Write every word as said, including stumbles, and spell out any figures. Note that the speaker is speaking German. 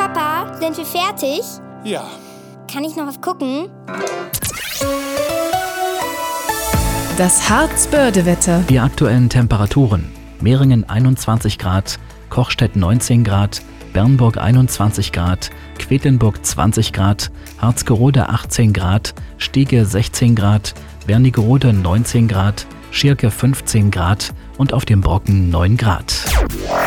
Papa, sind wir fertig? Ja. Kann ich noch was gucken? Das Harz-Börde-Wetter. Die aktuellen Temperaturen: Meringen einundzwanzig Grad, Kochstedt neunzehn Grad, Bernburg einundzwanzig Grad, Quedlinburg zwanzig Grad, Harzgerode achtzehn Grad, Stiege sechzehn Grad, Wernigerode neunzehn Grad, Schirke fünfzehn Grad und auf dem Brocken neun Grad.